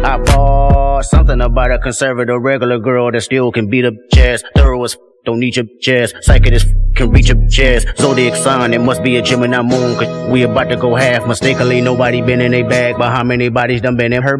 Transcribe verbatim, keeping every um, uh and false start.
I bought something about a conservative regular girl that still can beat up chest. Thorough as f don't need your chest. Psychic as f can reach your chest. Zodiac sign, it must be a Gemini moon. Cause we about to go half. Mistakenly, nobody been in a bag. But how many bodies done been in her